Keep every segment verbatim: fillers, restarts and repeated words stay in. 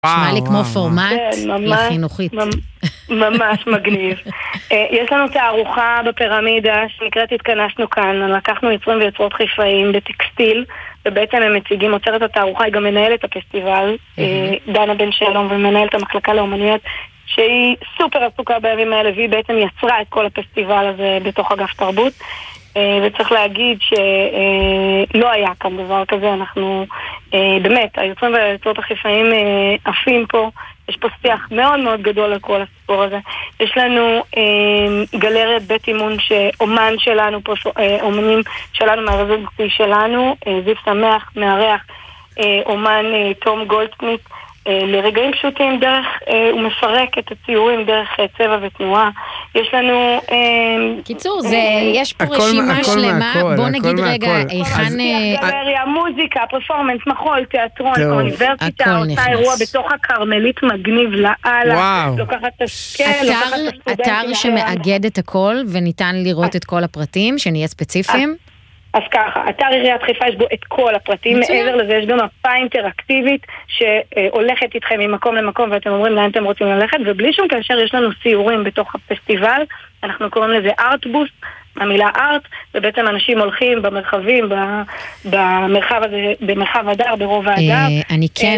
נשמע לי כמו פורמט לחינוכית. ממש מגניב. יש לנו תערוכה בפירמידה שנקראת התכנסנו כאן. לקחנו יוצרים ויוצרות חיפאים בטקסטיל, ובעצם הם מציגים, עוצרת התערוכה, היא גם מנהלת הפסטיבל, דנה בן שלום, ומנהלת המחלקה לאומניות, שהיא סופר עסוקה בימים האלה, והיא בעצם יצרה את כל הפסטיבל הזה בתוך אגף תרבות. וצריך להגיד שלא היה כאן דבר כזה, אנחנו באמת, היוצרים והיוצרות החיפאים עפים פה, יש פה שיח מאוד מאוד גדול על כל הסיפור הזה. יש לנו גלריית בית אימון שאומן שלנו פה, אומנים שלנו מהרזולוציה שלנו, זיו שמח, מארח, אומן תום גולדסמית, לרגעים פשוטים דרך, הוא מפרק את הציורים דרך צבע ותנועה. יש לנו... קיצור, יש פה רשימה שלמה, בוא נגיד רגע, איכן... גלריה, מוזיקה, פרפורמנס, מחול, תיאטרון, האוניברסיטה, עושה אירוע בתוך הקרמלית מגניב לאללה, לוקחת את הסקל, לוקחת את הסטודנטים. אתר שמאגד את הכל וניתן לראות את כל הפרטים, שנהיה ספציפיים? אז ככה, אתר עיריית חיפה יש בו את כל הפרטים, מעבר לזה יש גם מפה אינטראקטיבית שהולכת איתכם ממקום למקום ואתם אומרים לאן אתם רוצים ללכת, ובלי שום קשר יש לנו סיורים בתוך הפסטיבל, אנחנו קוראים לזה ארט-בוסט, המילה ארט, ובעצם אנשים הולכים במרחבים, במרחב הזה, במרחב הדר, ברוב ההדר. אני כן,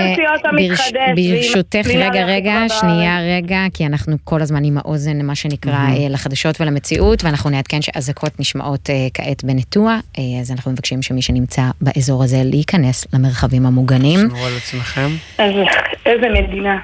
ברשותך רגע רגע, שנייה רגע, כי אנחנו כל הזמן עם האוזן, מה שנקרא, לחדשות ולמציאות, ואנחנו נעדכן שהזעקות נשמעות כעת בנטוע, אז אנחנו מבקשים שמי שנמצא באזור הזה להיכנס למרחבים המוגנים. שמרו על עצמכם. איזה מדינה.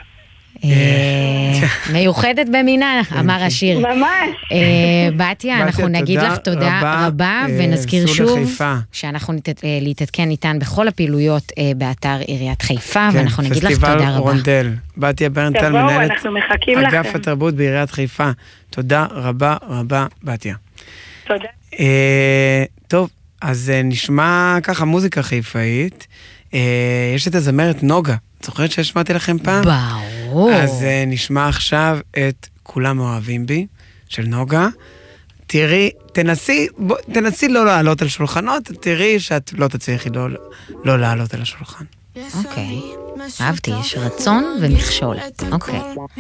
מיוחדת במינה, אמר השיר. ממש. בתיה, אנחנו נגיד לך תודה רבה, ונזכיר שוב שאנחנו להתעדכן איתן בכל הפעילויות באתר עיריית חיפה, ואנחנו נגיד לך תודה רבה. פסטיבל רונדל. בתיה ברנטל, מנהלת אגף התרבות בעיריית חיפה. תודה רבה רבה, בתיה. תודה. טוב, אז נשמע ככה מוזיקה חיפאית. יש את הזמרת נוגה. זוכרת שהשמעתי לכם פעם? ברור. אז uh, נשמע עכשיו את כולם אוהבים בי, של נוגה. תראי, תנסי, בוא, תנסי לא לעלות על שולחנות, תראי שאת לא תצליחי לא, לא לעלות על השולחן. אוקיי. אהבתי, יש רצון ומכשול. אוקיי.